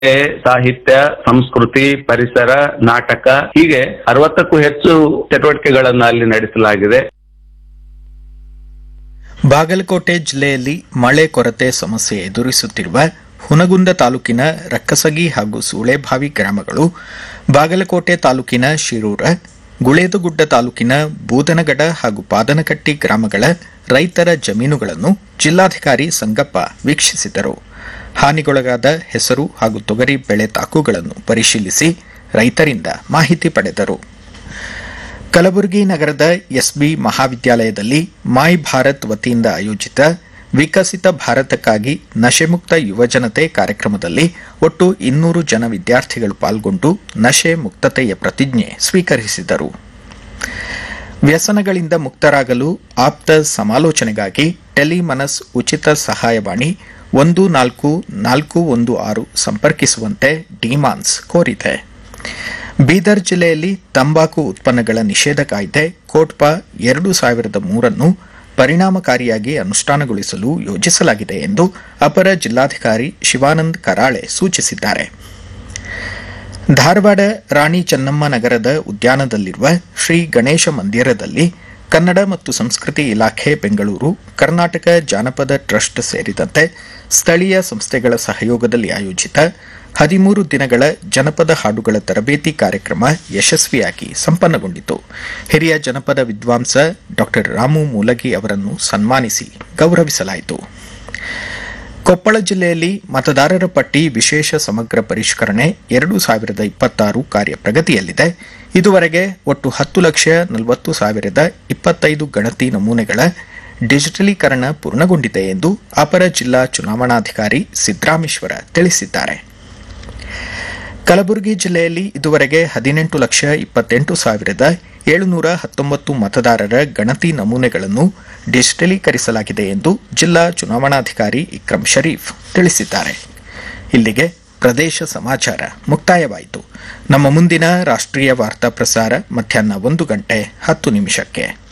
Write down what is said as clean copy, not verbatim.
ಸಾಹಿತ್ಯ, ಸಂಸ್ಕೃತಿ, ಪರಿಸರ, ನಾಟಕ ಹೀಗೆ 60ಕ್ಕೂ ಹೆಚ್ಚು ಚಟುವಟಿಕೆಗಳನ್ನು ಅಲ್ಲಿ ನಡೆಸಲಾಗಿದೆ. ಬಾಗಲಕೋಟೆ ಜಿಲ್ಲೆಯಲ್ಲಿ ಮಳೆ ಕೊರತೆ ಸಮಸ್ಯೆ ಎದುರಿಸುತ್ತಿರುವ ಹುನಗುಂದ ತಾಲೂಕಿನ ರಕ್ಕಸಗಿ ಹಾಗೂ ಸೂಳೆಭಾವಿ ಗ್ರಾಮಗಳು, ಬಾಗಲಕೋಟೆ ತಾಲೂಕಿನ ಶಿರೂರ, ಗುಳೇದಗುಡ್ಡ ತಾಲೂಕಿನ ಬೂದನಗಡ ಹಾಗೂ ಪಾದನಕಟ್ಟಿ ಗ್ರಾಮಗಳ ರೈತರ ಜಮೀನುಗಳನ್ನು ಜಿಲ್ಲಾಧಿಕಾರಿ ಸಂಗಪ್ಪ ವೀಕ್ಷಿಸಿದರು. ಹಾನಿಗೊಳಗಾದ ಹೆಸರು ಹಾಗೂ ತೊಗರಿ ಬೆಳೆ ತಾಕುಗಳನ್ನು ಪರಿಶೀಲಿಸಿ ರೈತರಿಂದ ಮಾಹಿತಿ ಪಡೆದರು. ಕಲಬುರಗಿ ನಗರದ ಎಸ್ಬಿ ಮಹಾವಿದ್ಯಾಲಯದಲ್ಲಿ ಮೈ ಭಾರತ್ ವತಿಯಿಂದ ಆಯೋಜಿತ ವಿಕಸಿತ ಭಾರತಕ್ಕಾಗಿ ನಶೆಮುಕ್ತ ಯುವಜನತೆ ಕಾರ್ಯಕ್ರಮದಲ್ಲಿ ಒಟ್ಟು 200 ಜನ ವಿದ್ಯಾರ್ಥಿಗಳು ಪಾಲ್ಗೊಂಡು ನಶೆ ಮುಕ್ತತೆಯ ಪ್ರತಿಜ್ಞೆ ಸ್ವೀಕರಿಸಿದರು. ವ್ಯಸನಗಳಿಂದ ಮುಕ್ತರಾಗಲು ಆಪ್ತ ಸಮಾಲೋಚನೆಗಾಗಿ ಟೆಲಿಮನಸ್ ಉಚಿತ ಸಹಾಯವಾಣಿ 14416 ಸಂಪರ್ಕಿಸುವಂತೆ ಡಿಮಾನ್ಸ್ ಕೋರಿದೆ. ಬೀದರ್ ಜಿಲ್ಲೆಯಲ್ಲಿ ತಂಬಾಕು ಉತ್ಪನ್ನಗಳ ನಿಷೇಧ ಕಾಯ್ದೆ ಕೋಟ್ಪಾ 2003 ಪರಿಣಾಮಕಾರಿಯಾಗಿ ಅನುಷ್ಠಾನಗೊಳಿಸಲು ಯೋಜಿಸಲಾಗಿದೆ ಎಂದು ಅಪರ ಜಿಲ್ಲಾಧಿಕಾರಿ ಶಿವಾನಂದ್ ಕರಾಳೆ ಸೂಚಿಸಿದ್ದಾರೆ. ಧಾರವಾಡ ರಾಣಿ ಚೆನ್ನಮ್ಮ ನಗರದ ಉದ್ಯಾನದಲ್ಲಿರುವ ಶ್ರೀ ಗಣೇಶ ಮಂದಿರದಲ್ಲಿ ಕನ್ನಡ ಮತ್ತು ಸಂಸ್ಕೃತಿ ಇಲಾಖೆ ಬೆಂಗಳೂರು, ಕರ್ನಾಟಕ ಜಾನಪದ ಟ್ರಸ್ಟ್ ಸೇರಿದಂತೆ ಸ್ಥಳೀಯ ಸಂಸ್ಥೆಗಳ ಸಹಯೋಗದಲ್ಲಿ ಆಯೋಜಿತ 13 ದಿನಗಳ ಜನಪದ ಹಾಡುಗಳ ತರಬೇತಿ ಕಾರ್ಯಕ್ರಮ ಯಶಸ್ವಿಯಾಗಿ ಸಂಪನ್ನಗೊಂಡಿತು. ಹಿರಿಯ ಜನಪದ ವಿದ್ವಾಂಸ ಡಾ ರಾಮು ಮೂಲಗಿ ಅವರನ್ನು ಸನ್ಮಾನಿಸಿ ಗೌರವಿಸಲಾಯಿತು. ಕೊಪ್ಪಳ ಜಿಲ್ಲೆಯಲ್ಲಿ ಮತದಾರರ ಪಟ್ಟಿ ವಿಶೇಷ ಸಮಗ್ರ ಪರಿಷ್ಕರಣೆ 2026 ಕಾರ್ಯ ಪ್ರಗತಿಯಲ್ಲಿದೆ. ಇದುವರೆಗೆ ಒಟ್ಟು 10,40,025 ಗಣತಿ ನಮೂನೆಗಳ ಡಿಜಿಟಲೀಕರಣ ಪೂರ್ಣಗೊಂಡಿದೆ ಎಂದು ಅಪರ ಜಿಲ್ಲಾ ಚುನಾವಣಾಧಿಕಾರಿ ಸಿದ್ದರಾಮೇಶ್ವರ ತಿಳಿಸಿದ್ದಾರೆ. ಕಲಬುರಗಿ ಜಿಲ್ಲೆಯಲ್ಲಿ ಇದುವರೆಗೆ 18,28,719 ಮತದಾರರ ಗಣತಿ ನಮೂನೆಗಳನ್ನು ಡಿಜಿಟಲೀಕರಿಸಲಾಗಿದೆ ಎಂದು ಜಿಲ್ಲಾ ಚುನಾವಣಾಧಿಕಾರಿ ಇಕ್ರಂ ಶರೀಫ್ ತಿಳಿಸಿದ್ದಾರೆ. ಇಲ್ಲಿಗೆ ಪ್ರದೇಶ ಸಮಾಚಾರ ಮುಕ್ತಾಯವಾಯಿತು. ನಮ್ಮ ಮುಂದಿನ ರಾಷ್ಟ್ರೀಯ ವಾರ್ತಾ ಪ್ರಸಾರ ಮಧ್ಯಾಹ್ನ 1:10 ನಿಮಿಷಕ್ಕೆ.